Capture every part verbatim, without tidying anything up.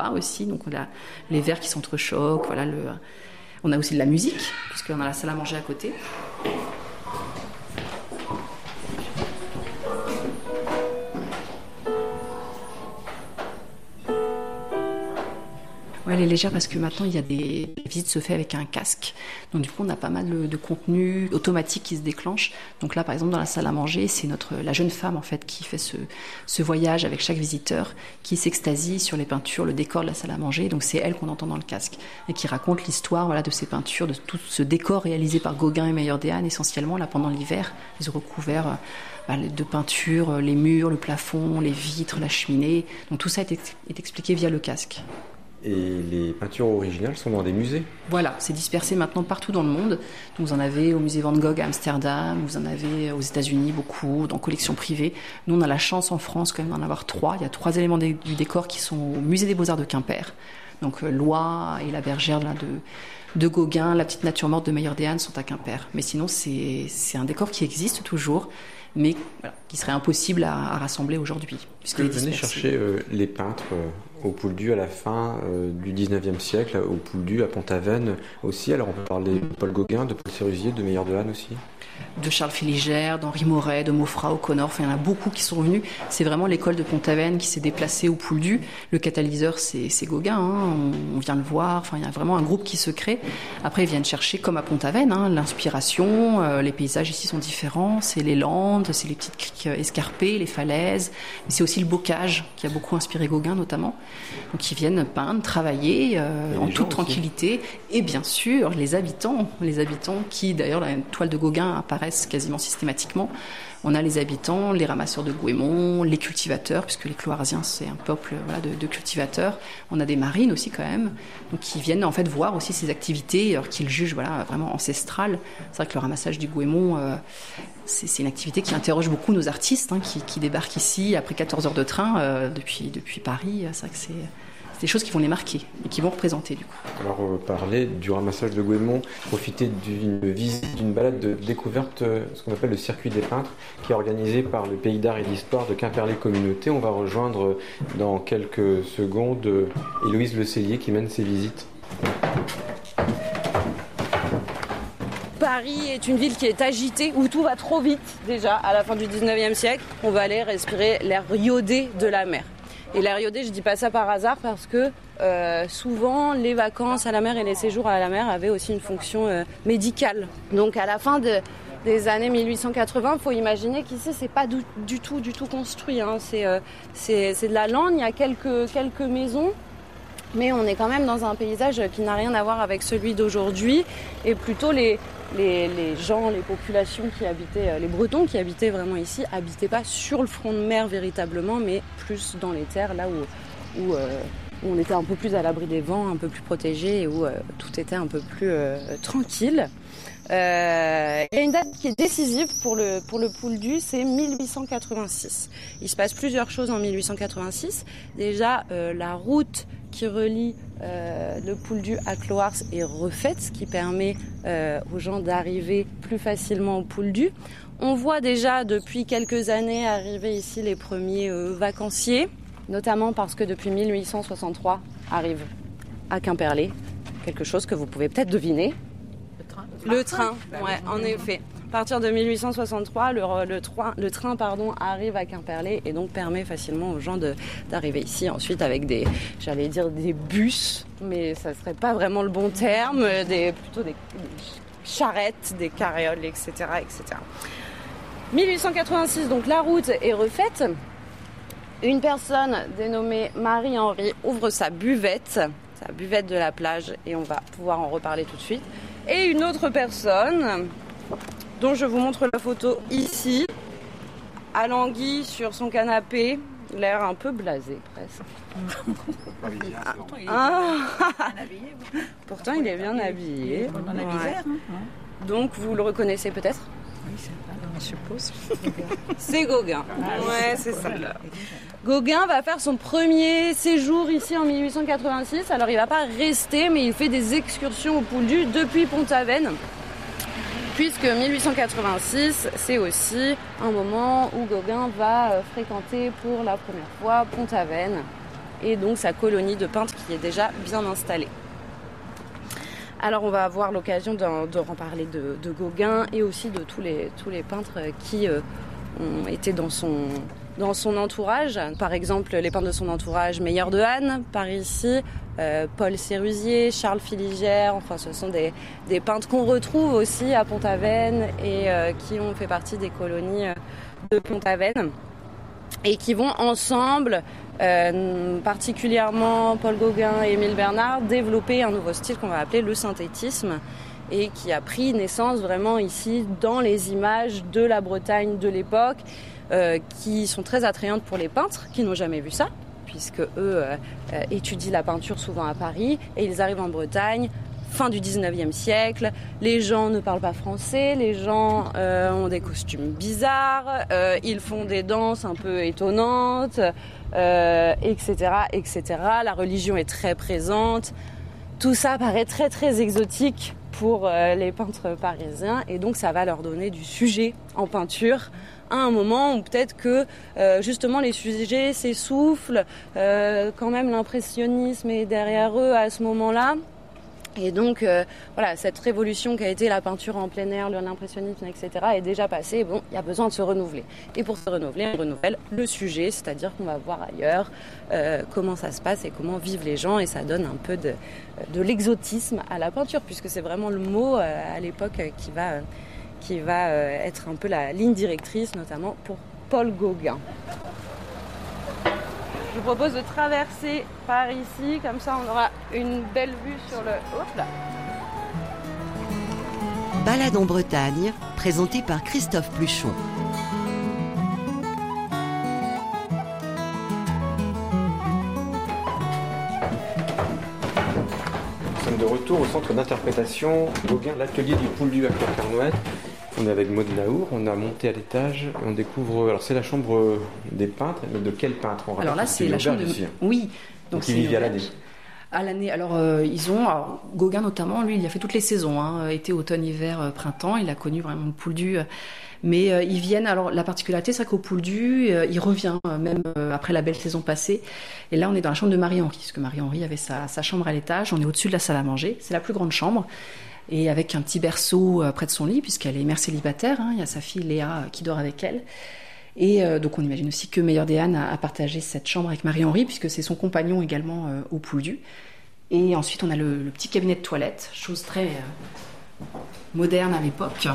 repas aussi, donc on a les verres qui s'entrechoquent, voilà, le... on a aussi de la musique, puisqu'on a la salle à manger à côté. Ouais, elle est légère parce que maintenant il y a des la visite se fait avec un casque, donc du coup on a pas mal de, de contenu automatique qui se déclenche. Donc là par exemple dans la salle à manger, c'est notre la jeune femme en fait qui fait ce ce voyage avec chaque visiteur, qui s'extasie sur les peintures, le décor de la salle à manger. Donc c'est elle qu'on entend dans le casque et qui raconte l'histoire voilà de ces peintures, de tout ce décor réalisé par Gauguin et Meyerdean essentiellement là pendant l'hiver. Ils ont recouvert bah, de peinture les murs, le plafond, les vitres, la cheminée. Donc tout ça est, ex- est expliqué via le casque. Et les peintures originales sont dans des musées. Voilà, c'est dispersé maintenant partout dans le monde. Donc vous en avez au musée Van Gogh à Amsterdam, vous en avez aux États-Unis beaucoup, dans collections privées. Nous, on a la chance en France quand même d'en avoir trois. Il y a trois éléments du décor qui sont au musée des Beaux-Arts de Quimper. Donc euh, l'Oie et la bergère là, de, de Gauguin, la petite nature morte de Meyerdean sont à Quimper. Mais sinon, c'est, c'est un décor qui existe toujours, mais voilà, qui serait impossible à, à rassembler aujourd'hui. Est-ce que vous venez chercher euh, les peintres euh, au Pouldu à la fin euh, du dix-neuvième siècle, au Pouldu, à Pont-Aven aussi? Alors on peut parler de Paul Gauguin, de Paul Sérusier, de Meyerdean aussi? De Charles Féligère, d'Henri Moret, de Maufra, O'Connor, enfin il y en a beaucoup qui sont venus. C'est vraiment l'école de Pont-Aven qui s'est déplacée au Pouldu. Le catalyseur, c'est, c'est Gauguin, hein. on, on vient le voir, enfin il y a vraiment un groupe qui se crée. Après ils viennent chercher, comme à Pont-Aven, hein, l'inspiration, euh, les paysages ici sont différents, c'est les landes, c'est les petites criques escarpées, les falaises, mais c'est aussi le bocage qui a beaucoup inspiré Gauguin notamment. Donc ils viennent peindre, travailler euh, en toute tranquillité. Et bien sûr, les habitants, les habitants qui, d'ailleurs, la toile de Gauguin apparaissent quasiment systématiquement. On a les habitants, les ramasseurs de goémons, les cultivateurs, puisque les Cloarsiens, c'est un peuple voilà, de, de cultivateurs. On a des marines aussi quand même, donc qui viennent en fait voir aussi ces activités, alors qu'ils jugent voilà, vraiment ancestrales. C'est vrai que le ramassage du goémon, euh, c'est, c'est une activité qui interroge beaucoup nos artistes, hein, qui, qui débarquent ici après quatorze heures de train euh, depuis, depuis Paris. C'est vrai que c'est... des choses qui vont les marquer et qui vont représenter du coup. Alors on va parler du ramassage de goémons, profiter d'une visite, d'une balade de découverte, ce qu'on appelle le circuit des peintres, qui est organisé par le Pays d'Art et d'Histoire de Quimperlé Communauté. On va rejoindre dans quelques secondes Héloïse Le Cellier qui mène ses visites. Paris est une ville qui est agitée, où tout va trop vite déjà à la fin du dix-neuvième siècle. On va aller respirer l'air iodé de la mer. Et l'air iodé, je dis pas ça par hasard parce que euh, souvent les vacances à la mer et les séjours à la mer avaient aussi une fonction euh, médicale. Donc à la fin de, des années mille huit cent quatre-vingts, il faut imaginer qu'ici c'est pas du, du tout du tout construit. Hein. C'est, euh, c'est, c'est de la lande, il y a quelques, quelques maisons. Mais on est quand même dans un paysage qui n'a rien à voir avec celui d'aujourd'hui et plutôt les, les, les gens, les populations qui habitaient, les Bretons qui habitaient vraiment ici, habitaient pas sur le front de mer véritablement, mais plus dans les terres, là où, où, euh, où on était un peu plus à l'abri des vents, un peu plus protégé et où euh, tout était un peu plus euh, tranquille. Euh, il y a une date qui est décisive pour le, pour le Pouldu, c'est mille huit cent quatre-vingt-six. Il se passe plusieurs choses en mille huit cent quatre-vingt-six. Déjà, euh, la route qui relie euh, le Pouldu à Clohars est refaite, ce qui permet euh, aux gens d'arriver plus facilement au Pouldu. On voit déjà depuis quelques années arriver ici les premiers euh, vacanciers, notamment parce que depuis mille huit cent soixante-trois arrive à Quimperlé quelque chose que vous pouvez peut-être deviner. Le train, ouais, en effet. À partir de mille huit cent soixante-trois, le, le, train, le train pardon, arrive à Quimperlé et donc permet facilement aux gens de, d'arriver ici. Ensuite, avec des, j'allais dire des bus, mais ça serait pas vraiment le bon terme, des, plutôt des, des charrettes, des carrioles, et cetera, et cetera. mille huit cent quatre-vingt-six, donc la route est refaite. Une personne dénommée Marie-Henri ouvre sa buvette, sa buvette de la plage, et on va pouvoir en reparler tout de suite. Et une autre personne, dont je vous montre la photo ici, alanguie sur son canapé, l'air un peu blasé presque. Ah. Pourtant il est bien habillé. Ouais. Donc vous le reconnaissez peut-être ? Oui, c'est ça, je suppose. C'est Gauguin. Ouais, c'est ça. Gauguin va faire son premier séjour ici en mille huit cent quatre-vingt-six. Alors il va pas rester, mais il fait des excursions au Pouldu depuis Pont-Aven. Puisque mille huit cent quatre-vingt-six, c'est aussi un moment où Gauguin va fréquenter pour la première fois Pont-Aven et donc sa colonie de peintres qui est déjà bien installée. Alors on va avoir l'occasion de, de reparler de, de Gauguin et aussi de tous les, tous les peintres qui euh, ont été dans son, dans son entourage. Par exemple, les peintres de son entourage, Meyer de Hahn, par ici, euh, Paul Sérusier, Charles Filigère, enfin ce sont des, des peintres qu'on retrouve aussi à Pont-Aven et euh, qui ont fait partie des colonies de Pont-Aven et qui vont ensemble, euh, particulièrement Paul Gauguin et Émile Bernard, développer un nouveau style qu'on va appeler le synthétisme et qui a pris naissance vraiment ici dans les images de la Bretagne de l'époque euh, qui sont très attrayantes pour les peintres qui n'ont jamais vu ça puisque eux euh, étudient la peinture souvent à Paris et ils arrivent en Bretagne fin du dix-neuvième siècle, les gens ne parlent pas français, les gens euh, ont des costumes bizarres, euh, ils font des danses un peu étonnantes, euh, et cetera, et cetera. La religion est très présente. Tout ça paraît très très exotique pour euh, les peintres parisiens et donc ça va leur donner du sujet en peinture à un moment où peut-être que euh, justement les sujets s'essoufflent, euh, quand même l'impressionnisme est derrière eux à ce moment-là. Et donc, euh, voilà, cette révolution qui a été la peinture en plein air, l'impressionnisme, et cetera, est déjà passée. Bon, il y a besoin de se renouveler. Et pour se renouveler, on renouvelle le sujet, c'est-à-dire qu'on va voir ailleurs euh, comment ça se passe et comment vivent les gens. Et ça donne un peu de, de l'exotisme à la peinture, puisque c'est vraiment le mot euh, à l'époque qui va, euh, qui va euh, être un peu la ligne directrice, notamment pour Paul Gauguin. Je vous propose de traverser par ici, comme ça on aura une belle vue sur le... Hop là. Balade en Bretagne, présentée par Christophe Pluchon. Nous sommes de retour au centre d'interprétation Gauguin, l'atelier du Pouldu à Clerc-Carnouët. On est avec Maud Naour, on a monté à l'étage et on découvre. Alors c'est la chambre des peintres, mais de quel peintre on Alors là c'est la chambre de. Ici. Oui. Donc ils vivent à l'année. À l'année. Alors euh, ils ont. Alors, Gauguin notamment, lui, il a fait toutes les saisons, hein, été, automne, hiver, euh, printemps. Il a connu vraiment le Pouldu. Euh, mais euh, ils viennent. Alors la particularité, c'est qu'au Pouldu, euh, il revient euh, même euh, après la belle saison passée. Et là, on est dans la chambre de Marie-Henri, parce que Marie-Henri avait sa, sa chambre à l'étage. On est au-dessus de la salle à manger. C'est la plus grande chambre. Et avec un petit berceau près de son lit, puisqu'elle est mère célibataire, hein, il y a sa fille Léa qui dort avec elle. Et euh, donc on imagine aussi que Meyer de Hahn a, a partagé cette chambre avec Marie-Henri, puisque c'est son compagnon également euh, au Pouldu. Et ensuite on a le, le petit cabinet de toilette, chose très euh, moderne à l'époque.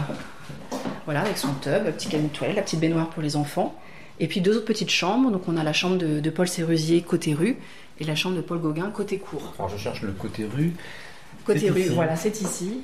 Voilà, avec son tub, le petit cabinet de toilette, la petite baignoire pour les enfants. Et puis deux autres petites chambres, donc on a la chambre de, de Paul Sérusier côté rue, et la chambre de Paul Gauguin côté cour. Alors je cherche le côté rue. Côté rue, voilà, c'est ici.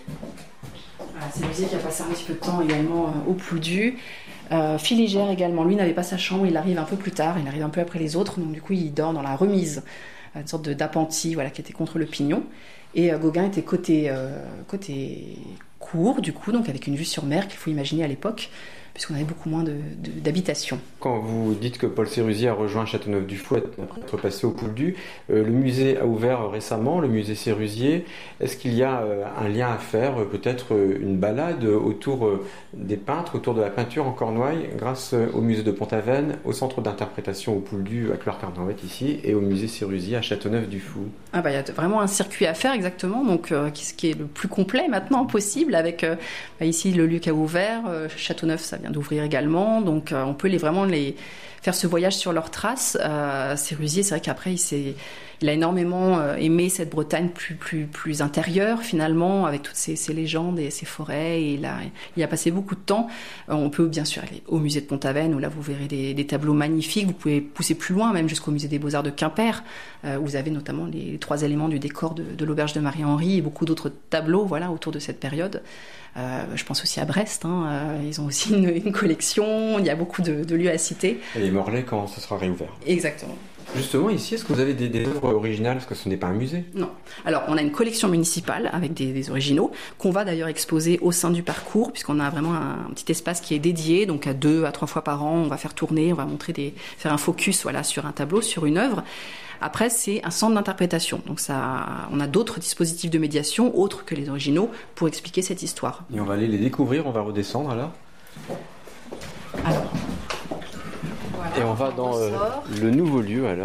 Voilà, c'est Sérusier qui a passé un petit peu de temps également euh, au Pouldu. Euh, Filigère également, lui n'avait pas sa chambre, il arrive un peu plus tard, il arrive un peu après les autres, donc du coup il dort dans la remise, une sorte de, d'appentis, voilà, qui était contre le pignon. Et euh, Gauguin était côté, euh, côté cour, du coup, donc avec une vue sur mer qu'il faut imaginer à l'époque, puisqu'on avait beaucoup moins de, de, d'habitations. Quand vous dites que Paul Sérusier a rejoint Châteauneuf-du-Fou après être passé au Pouldu, euh, le musée a ouvert récemment, le musée Sérusier. Est-ce qu'il y a euh, un lien à faire, euh, peut-être euh, une balade autour euh, des peintres, autour de la peinture en Cornouailles, grâce euh, au musée de Pont-Aven, au centre d'interprétation au Pouldu à Clerc-Carnouët ici, et au musée Sérusier à Châteauneuf-du-Fou? Ah bah, il y a vraiment un circuit à faire, exactement, donc euh, qui, qui est le plus complet maintenant possible, avec euh, bah, ici le lieu qui a ouvert, euh, Châteauneuf, ça vient d'ouvrir également, donc euh, on peut les, vraiment les faire ce voyage sur leurs traces. Euh, Sérusier, c'est vrai qu'après il, s'est, il a énormément euh, aimé cette Bretagne plus, plus, plus intérieure finalement, avec toutes ces, ces légendes et ces forêts, et il a, il a passé beaucoup de temps. Euh, on peut bien sûr aller au musée de Pont-Aven, où là vous verrez des, des tableaux magnifiques. Vous pouvez pousser plus loin, même jusqu'au musée des Beaux-Arts de Quimper, euh, où vous avez notamment les, les trois éléments du décor de, de l'auberge de Marie-Henri et beaucoup d'autres tableaux, voilà, autour de cette période. Euh, je pense aussi à Brest, hein, euh, ils ont aussi une, une collection, il y a beaucoup de, de lieux à citer. Et les Morlaix quand ce sera réouvert. Exactement. Justement, ici, est-ce que vous avez des, des œuvres originales, parce que ce n'est pas un musée? Non. Alors, on a une collection municipale avec des, des originaux, qu'on va d'ailleurs exposer au sein du parcours, puisqu'on a vraiment un, un petit espace qui est dédié, donc à deux à trois fois par an, on va faire tourner, on va montrer des, faire un focus, voilà, sur un tableau, sur une œuvre. Après, c'est un centre d'interprétation. Donc, ça, on a d'autres dispositifs de médiation, autres que les originaux, pour expliquer cette histoire. Et on va aller les découvrir, on va redescendre alors. Alors, voilà, et on va dans euh, le nouveau lieu alors.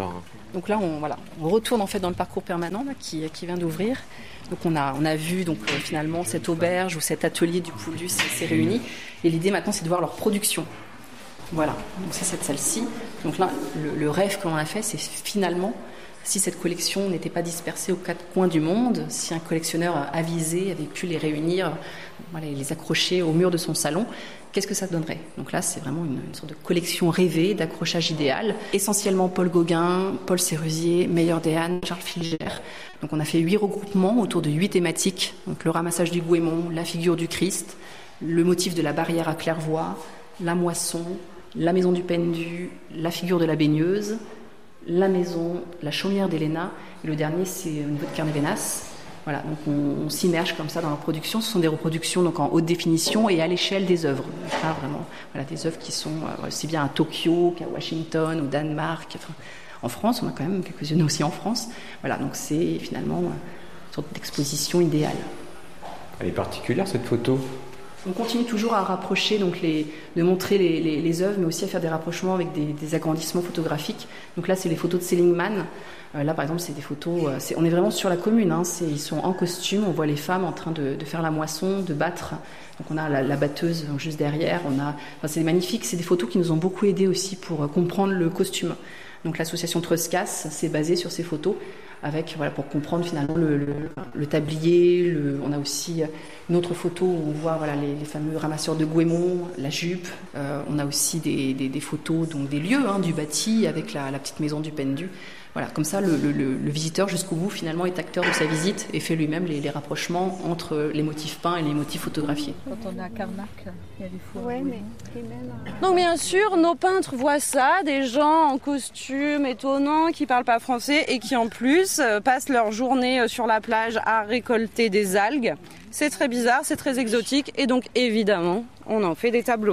Donc là, on, voilà, on retourne en fait dans le parcours permanent là, qui, qui vient d'ouvrir. Donc on a, on a vu donc, euh, finalement cette auberge ou cet atelier du Pouldu s'est, s'est réuni. Et l'idée maintenant, c'est de voir leur production. Voilà, donc c'est cette salle-ci. Donc là, le, le rêve qu'on a fait, c'est finalement, si cette collection n'était pas dispersée aux quatre coins du monde, si un collectionneur avisé avait pu les réunir, voilà, les accrocher au mur de son salon, qu'est-ce que ça donnerait ? Donc là, c'est vraiment une, une sorte de collection rêvée, d'accrochage idéal. Essentiellement Paul Gauguin, Paul Sérusier, Meyerdehan, Charles Filger. Donc on a fait huit regroupements autour de huit thématiques. Donc le ramassage du goémon, la figure du Christ, le motif de la barrière à claire-voie, la moisson, la maison du pendu, la figure de la baigneuse, la maison, la chaumière d'Héléna. Et le dernier, c'est au niveau de Carnevenas. Voilà, donc on, on s'immerge comme ça dans la production. Ce sont des reproductions donc en haute définition et à l'échelle des œuvres. Donc là, vraiment, voilà, des œuvres qui sont euh, aussi bien à Tokyo qu'à Washington, au Danemark. Enfin, en France, on a quand même quelques-unes aussi en France. Voilà, donc c'est finalement une sorte d'exposition idéale. Elle est particulière cette photo. On continue toujours à rapprocher, donc les, de montrer les, les, les œuvres, mais aussi à faire des rapprochements avec des, des agrandissements photographiques. Donc là, c'est les photos de Seligman. Euh, là, par exemple, c'est des photos. Euh, c'est, on est vraiment sur la commune. Hein, c'est, ils sont en costume. On voit les femmes en train de, de faire la moisson, de battre. Donc on a la, la batteuse juste derrière. On a. Enfin, c'est magnifique. C'est des photos qui nous ont beaucoup aidés aussi pour euh, comprendre le costume. Donc l'association Truscas s'est basée sur ces photos. Avec, voilà, pour comprendre finalement le, le, le tablier. Le, on a aussi une autre photo où on voit voilà, les, les fameux ramasseurs de goémons, la jupe. Euh, on a aussi des, des, des photos, donc des lieux hein, du bâti avec la, la petite maison du pendu. Voilà, comme ça, le, le, le visiteur jusqu'au bout finalement est acteur de sa visite et fait lui-même les, les rapprochements entre les motifs peints et les motifs photographiés. Quand on est à Carnac, il y a des fois. Ouais, mais... Donc bien sûr, nos peintres voient ça, des gens en costume étonnants qui parlent pas français et qui en plus euh, passent leur journée sur la plage à récolter des algues. C'est très bizarre, c'est très exotique et donc évidemment, on en fait des tableaux.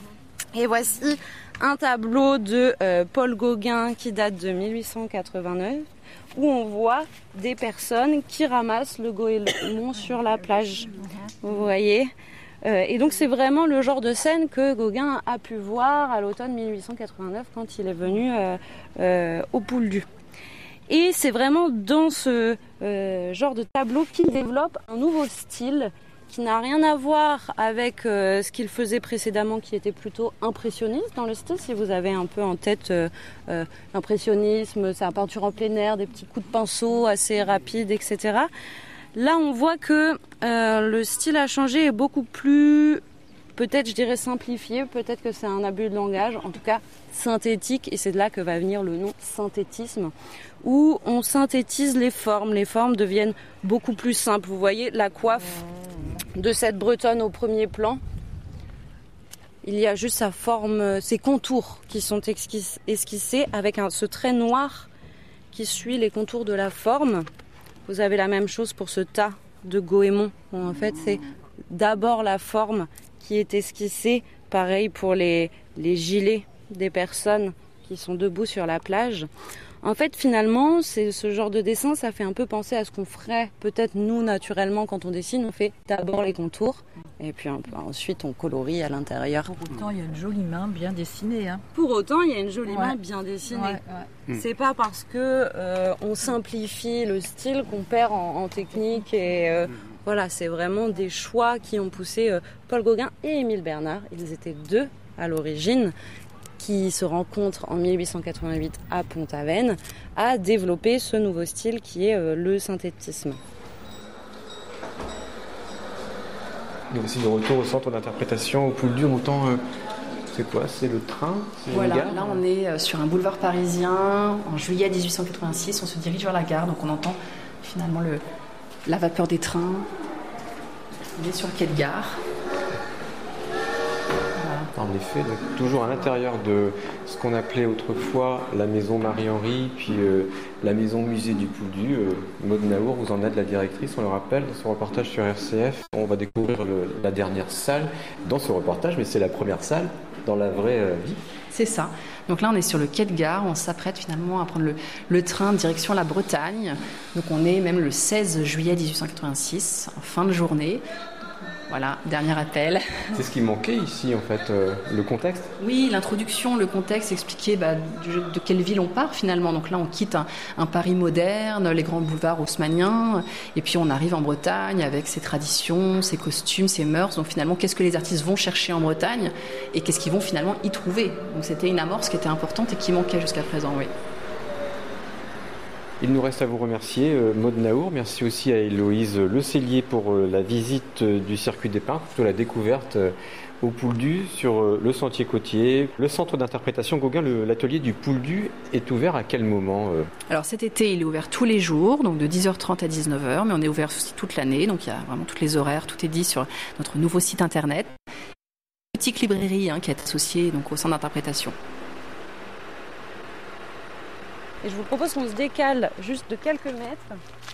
Et voici un tableau de euh, Paul Gauguin qui date de mille huit cent quatre-vingt-neuf où on voit des personnes qui ramassent le goémon sur la plage. Vous voyez ? euh, Et donc c'est vraiment le genre de scène que Gauguin a pu voir à l'automne mille huit cent quatre-vingt-neuf quand il est venu euh, euh, au Pouldu. Et c'est vraiment dans ce euh, genre de tableau qu'il développe un nouveau style qui n'a rien à voir avec euh, ce qu'il faisait précédemment, qui était plutôt impressionniste dans le style. Si vous avez un peu en tête euh, euh, l'impressionnisme, c'est la peinture en plein air, des petits coups de pinceau assez rapides, et cetera. Là, on voit que euh, le style a changé, est beaucoup plus, peut-être je dirais simplifié, peut-être que c'est un abus de langage, en tout cas synthétique, et c'est de là que va venir le nom synthétisme, où on synthétise les formes. Les formes deviennent beaucoup plus simples. Vous voyez la coiffe de cette bretonne au premier plan. Il y a juste sa forme, ses contours qui sont esquissés avec un, ce trait noir qui suit les contours de la forme. Vous avez la même chose pour ce tas de goémons. Bon, en fait, c'est d'abord la forme qui est esquissée. Pareil pour les, les gilets des personnes qui sont debout sur la plage. En fait, finalement, c'est ce genre de dessin, ça fait un peu penser à ce qu'on ferait peut-être nous naturellement quand on dessine. On fait d'abord les contours et puis un peu, ensuite on colorie à l'intérieur. Pour autant, il y a une jolie main bien dessinée. Hein. Pour autant, il y a une jolie ouais. main bien dessinée. Ouais, ouais. C'est pas parce que euh, on simplifie le style qu'on perd en, en technique et euh, voilà, c'est vraiment des choix qui ont poussé euh, Paul Gauguin et Émile Bernard. Ils étaient deux à l'origine, qui se rencontrent en mille huit cent quatre-vingt-huit à Pont-Aven, à développer ce nouveau style qui est euh, le synthétisme. Nous aussi de retour au centre d'interprétation au Pouldu. On entend, euh, c'est quoi ? C'est le train ? C'est Voilà, une gare ? là on est sur un boulevard parisien. En juillet dix-huit cent quatre-vingt-six, on se dirige vers la gare, donc on entend finalement le, la vapeur des trains. On est sur le quai de gare. En effet, donc, toujours à l'intérieur de ce qu'on appelait autrefois la maison Marie-Henri, puis euh, la maison musée du Pouldu. Euh, Maud Naour, vous en êtes la directrice, on le rappelle, dans son reportage sur R C F. On va découvrir le, la dernière salle dans ce reportage, mais c'est la première salle dans la vraie euh, vie. C'est ça. Donc là, on est sur le quai de gare, on s'apprête finalement à prendre le, le train direction la Bretagne. Donc on est même le seize juillet dix-huit cent quatre-vingt-six, en fin de journée. Voilà, dernier appel. C'est ce qui manquait ici, en fait, euh, le contexte. Oui, l'introduction, le contexte, expliquer bah, de, de quelle ville on part finalement. Donc là, on quitte un, un Paris moderne, les grands boulevards haussmanniens, et puis on arrive en Bretagne avec ses traditions, ses costumes, ses mœurs. Donc finalement, qu'est-ce que les artistes vont chercher en Bretagne et qu'est-ce qu'ils vont finalement y trouver. Donc c'était une amorce qui était importante et qui manquait jusqu'à présent, oui. Il nous reste à vous remercier, euh, Maude Naour. Merci aussi à Héloïse Le Cellier pour euh, la visite euh, du circuit des peintres, plutôt la découverte euh, au Pouldu sur euh, le sentier côtier. Le centre d'interprétation Gauguin, le, l'atelier du Pouldu, est ouvert à quel moment euh Alors cet été, il est ouvert tous les jours, donc de dix heures trente à dix-neuf heures, mais on est ouvert aussi toute l'année, donc il y a vraiment tous les horaires, tout est dit sur notre nouveau site internet. Une petite librairie hein, qui est associée donc, au centre d'interprétation. Et je vous propose qu'on se décale juste de quelques mètres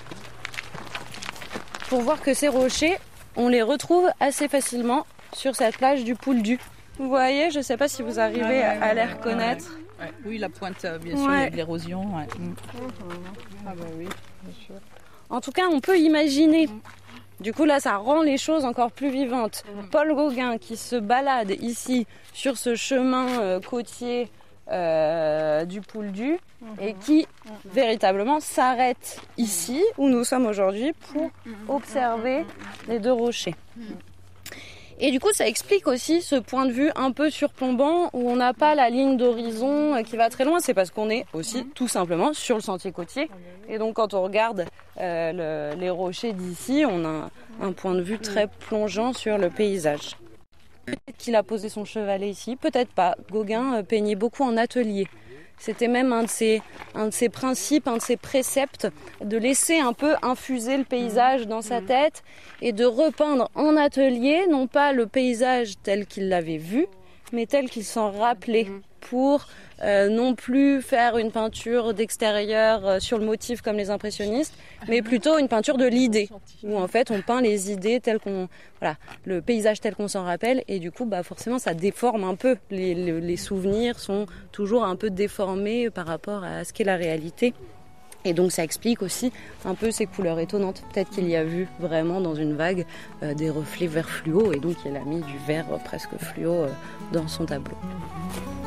pour voir que ces rochers, on les retrouve assez facilement sur cette plage du Pouldu. Vous voyez, je ne sais pas si vous arrivez ouais, ouais, à les reconnaître. Ouais, ouais. Oui, la pointe, bien sûr, ouais. il y a de l'érosion. Ouais. Mmh. Ah bah oui, bien sûr. En tout cas, on peut imaginer. Du coup, là, ça rend les choses encore plus vivantes. Mmh. Paul Gauguin qui se balade ici sur ce chemin euh, côtier Euh, du Pouldu mmh. et qui mmh. véritablement s'arrête ici où nous sommes aujourd'hui pour mmh. observer mmh. les deux rochers. Mmh. Et du coup ça explique aussi ce point de vue un peu surplombant où on n'a pas la ligne d'horizon qui va très loin, c'est parce qu'on est aussi tout simplement sur le sentier côtier et donc quand on regarde euh, le, les rochers d'ici on a un point de vue très plongeant sur le paysage. Peut-être qu'il a posé son chevalet ici, peut-être pas. Gauguin peignait beaucoup en atelier. C'était même un de ses, un de ses principes, un de ses préceptes, de laisser un peu infuser le paysage dans sa tête et de repeindre en atelier, non pas le paysage tel qu'il l'avait vu, mais tel qu'il s'en rappelait, pour euh, non plus faire une peinture d'extérieur euh, sur le motif comme les impressionnistes, mais plutôt une peinture de l'idée, où en fait on peint les idées telles qu'on, voilà, le paysage tel qu'on s'en rappelle, et du coup bah forcément ça déforme un peu, les, les, les souvenirs sont toujours un peu déformés par rapport à ce qu'est la réalité. Et donc ça explique aussi un peu ces couleurs étonnantes. Peut-être qu'il y a vu vraiment dans une vague euh, des reflets vert fluo, et donc il a mis du vert euh, presque fluo euh, dans son tableau.